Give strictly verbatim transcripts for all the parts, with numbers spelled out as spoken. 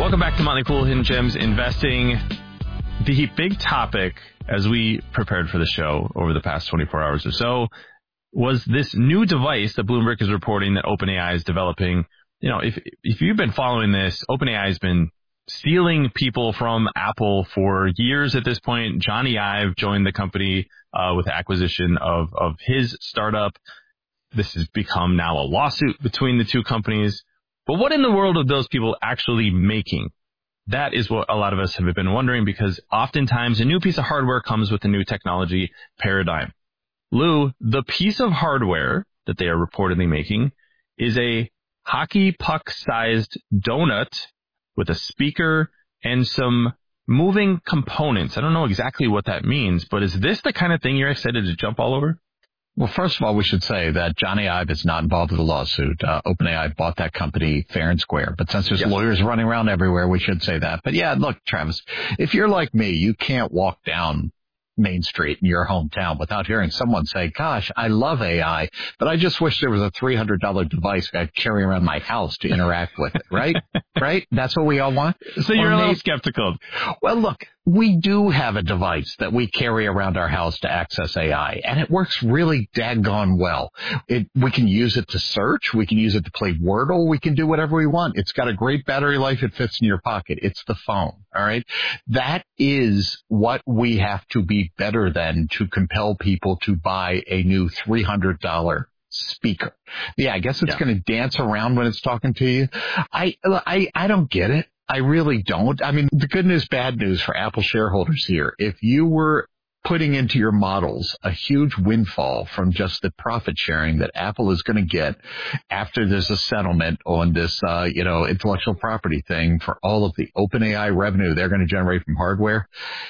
Welcome back to Motley Fool Hidden Gems Investing. The big topic as we prepared for the show over the past twenty-four hours or so was this new device that Bloomberg is reporting that OpenAI is developing. You know, if if you've been following this, OpenAI has been stealing people from Apple for years at this point. Johnny Ive joined the company uh, with the acquisition of, of his startup. This has become now a lawsuit between the two companies. But what in the world are those people actually making? That is what a lot of us have been wondering, because oftentimes a new piece of hardware comes with a new technology paradigm. Lou, the piece of hardware that they are reportedly making is a hockey puck-sized donut with a speaker and some moving components. I don't know exactly what that means, but is this the kind of thing you're excited to jump all over? Well, first of all, we should say that Johnny Ive is not involved with the lawsuit. Uh, OpenAI bought that company fair and square. But since there's yes. lawyers running around everywhere, we should say that. But yeah, look, Travis, if you're like me, you can't walk down Main Street in your hometown without hearing someone say, gosh, I love A I, but I just wish there was a three hundred dollars device I'd carry around my house to interact with it, right? Right? That's what we all want? So you're or a little skeptical. Well, look, we do have a device that we carry around our house to access A I, and it works really daggone well. It, we can use it to search. We can use it to play Wordle. We can do whatever we want. It's got a great battery life. It fits in your pocket. It's the phone, all right? That is what we have to be better than to compel people to buy a new three hundred dollars speaker. Yeah, I guess it's yeah. going to dance around when it's talking to you. I, I, I don't get it. I really don't. I mean, the good news, bad news for Apple shareholders here. If you were putting into your models a huge windfall from just the profit sharing that Apple is going to get after there's a settlement on this, uh, you know, intellectual property thing for all of the OpenAI revenue they're going to generate from hardware,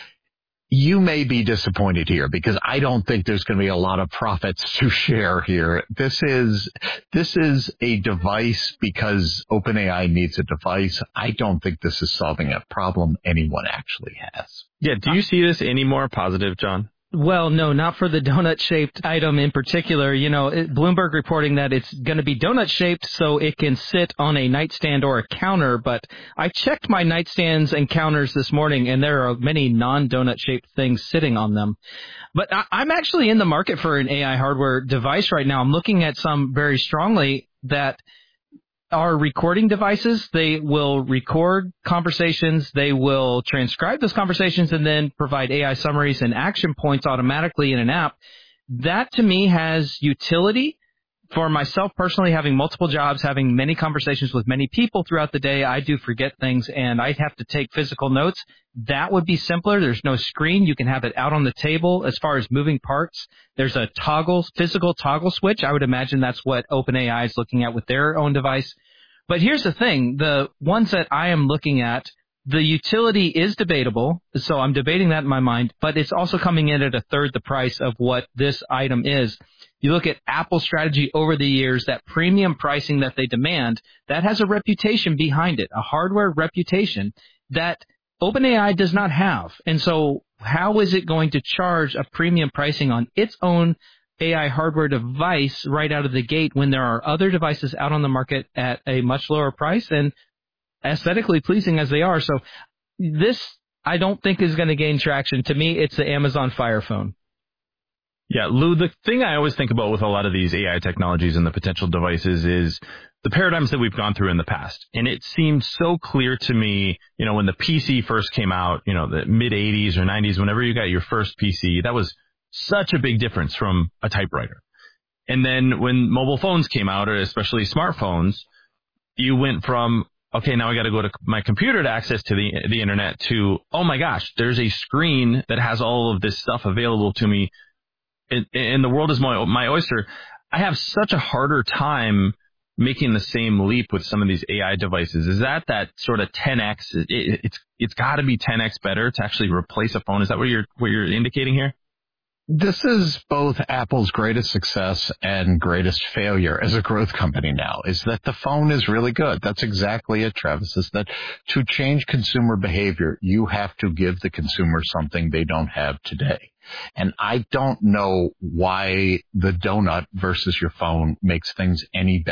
you may be disappointed here, because I don't think there's going to be a lot of profits to share here. This is, this is a device because OpenAI needs a device. I don't think this is solving a problem anyone actually has. Yeah. Do you see this any more positive, John? Well, no, not for the donut-shaped item in particular. You know, it, Bloomberg reporting that it's going to be donut-shaped so it can sit on a nightstand or a counter. But I checked my nightstands and counters this morning, and there are many non-donut-shaped things sitting on them. But I, I'm actually in the market for an A I hardware device right now. I'm looking at some very strongly that are recording devices. They will record conversations. They will transcribe those conversations and then provide A I summaries and action points automatically in an app. That, to me, has utility. For myself personally, having multiple jobs, having many conversations with many people throughout the day, I do forget things, and I have to take physical notes. That would be simpler. There's no screen. You can have it out on the table. As far as moving parts, there's a toggle, physical toggle switch. I would imagine that's what OpenAI is looking at with their own device. But here's the thing. The ones that I am looking at, the utility is debatable, so I'm debating that in my mind, but it's also coming in at a third the price of what this item is. You look at Apple's strategy over the years, that premium pricing that they demand, that has a reputation behind it, a hardware reputation that OpenAI does not have. And so how is it going to charge a premium pricing on its own A I hardware device right out of the gate when there are other devices out on the market at a much lower price and aesthetically pleasing as they are? So this, I don't think, is going to gain traction. To me, it's the Amazon Fire Phone. Yeah, Lou, the thing I always think about with a lot of these A I technologies and the potential devices is the paradigms that we've gone through in the past. And it seemed so clear to me, you know, when the P C first came out, you know, the mid eighties or nineties, whenever you got your first P C, that was such a big difference from a typewriter. And then when mobile phones came out, or especially smartphones, you went from, okay, now I got to go to my computer to access to the the internet, to, oh my gosh, there's a screen that has all of this stuff available to me. And, and the world is my, my oyster. I have such a harder time making the same leap with some of these A I devices. Is that that sort of ten X? It, it, it's it's got to be ten X better to actually replace a phone. Is that what you're what you're indicating here? This is both Apple's greatest success and greatest failure as a growth company now, is that the phone is really good. That's exactly it, Travis, is that to change consumer behavior, you have to give the consumer something they don't have today. And I don't know why the donut versus your phone makes things any better.